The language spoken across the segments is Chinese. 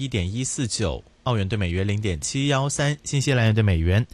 1.149，澳元对美元0.713，新西兰元对美元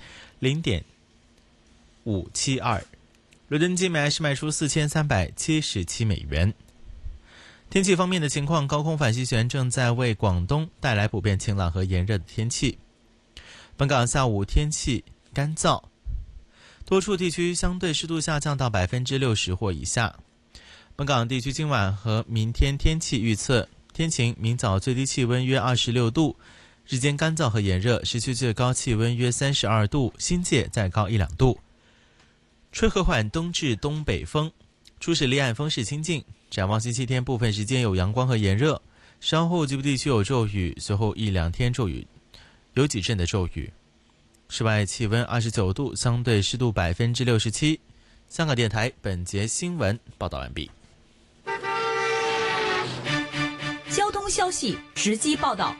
0.572。伦敦金每安士卖出4377美元。天气方面的情况，高空反气旋正在为广东带来普遍晴朗和炎热的天气。本港下午天气干燥，多处地区相对湿度下降到60%或以下。本港地区今晚和明天天气预测：天晴，明早最低气温约26度，日间干燥和炎热，市区最高气温约32度，新界再高1-2度。吹和缓东至东北风，初时离岸风势清劲。展望星期天，部分时间有阳光和炎热，稍后局部地区有骤雨，随后1-2天骤雨，有几阵的骤雨。室外气温29度，相对湿度67%。香港电台本节新闻报道完毕。 交通消息直击报道。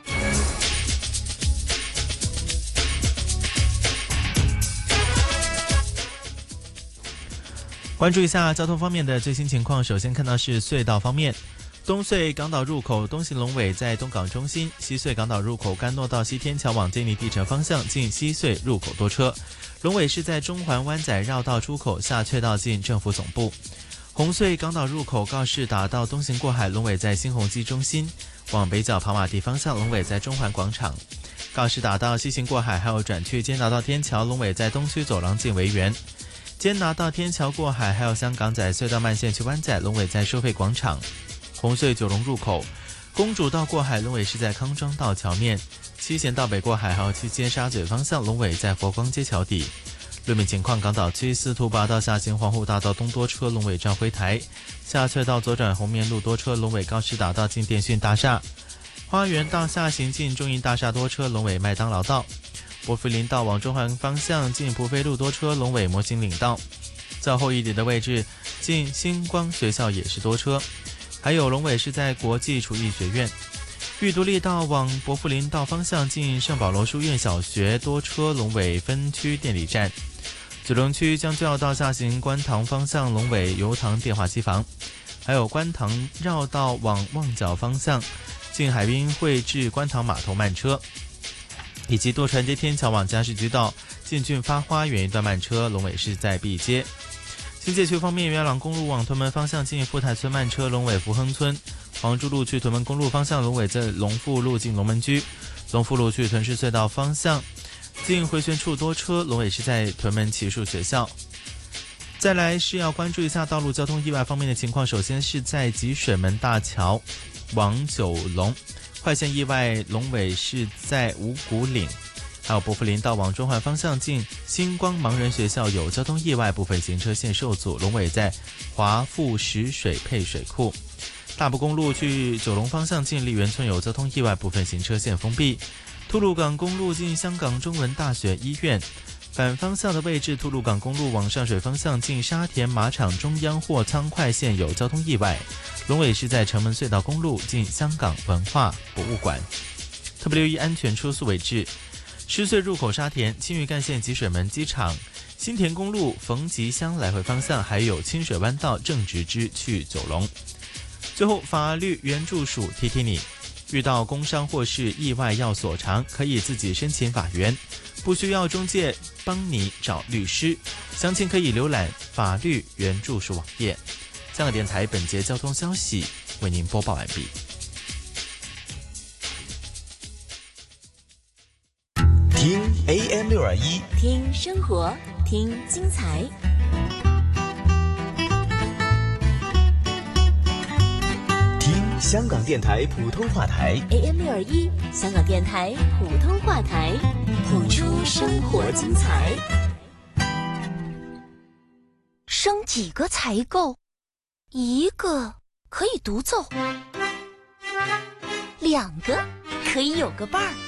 关注一下交通方面的最新情况。首先看到是隧道方面，东隧港岛入口东行龙尾在东港中心，西隧港岛入口干诺道西天桥往建立地城方向进西隧入口多车，龙尾是在中环湾仔绕道出口下隧道进政府总部。红隧港岛入口告士打道东行过海，龙尾在新鸿基中心，往北角跑马地方向龙尾在中环广场。告士打道西行过海还有转去坚拿道天桥，龙尾在东区走廊进维园。坚拿道天桥过海还有香港仔隧道慢线去湾仔，龙尾在收费广场。红隧九龙入口公主道过海，龙尾是在康庄道桥面。七贤道北过海还有去尖沙咀方向，龙尾在佛光街桥底。路面情况，港岛区司徒拔道下行皇后大道东多车，龙尾站辉台。下隧道左转红棉路多车，龙尾高师打道进电讯大厦。花园道下行进中银大厦多车，龙尾麦当劳道。伯福林道往中环方向进蒲飞路多车，龙尾模型岭道。较后一点的位置进星光学校也是多车，还有龙尾是在国际厨艺学院。裕独立道往伯福林道方向进圣保罗书院小学多车，龙尾分区电力站。九龙区将军澳道下行观塘方向，龙尾油塘电话机房。还有观塘绕道往旺角方向进海滨汇至观塘码头慢车，以及渡船街天桥往嘉士居道进俊发花园一段慢车，龙尾是在碧街。新界区方面，元朗公路往屯门方向进富泰村慢车，龙尾福亨村。黄珠路去屯门公路方向，龙尾在龙富路进龙门居。龙富路去屯市隧道方向进回旋处多车，龙尾是在屯门骑术学校。再来是要关注一下道路交通意外方面的情况，首先是在集水门大桥往九龙快线意外，龙尾是在五股岭。还有伯福林道往中环方向进星光盲人学校有交通意外，部分行车线受阻，龙尾在华富石水配水库。大埔公路去九龙方向进丽园村有交通意外，部分行车线封闭。吐露港公路进香港中文大学医院，反方向的位置吐露港公路往上水方向进沙田马场中央货仓快线有交通意外，龙尾是在城门隧道公路进香港文化博物馆。特别留意安全车速位置，狮隧入口沙田、青屿干线集水门机场、新田公路逢吉乡来回方向，还有清水湾道正直支去九龙。最后，法律援助署提提你，遇到工伤或是意外要索偿，可以自己申请法援，不需要中介帮你找律师。详情可以浏览法律援助署网页。香港电台本节交通消息为您播报完毕。 听 AM621， 听生活，听精彩。 听香港电台普通话台 AM621，香港电台普通话台，谱出生活精彩。 生几个才够？一个可以独奏，两个可以有个伴儿。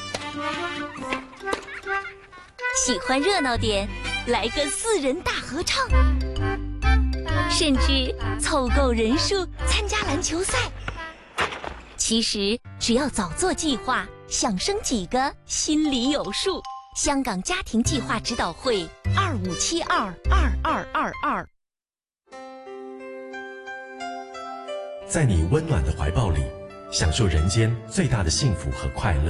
喜欢热闹点，来个4人大合唱，甚至凑够人数参加篮球赛。其实只要早做计划，想生几个心里有数。香港家庭计划指导会25722222。 在你温暖的怀抱里，享受人间最大的幸福和快乐。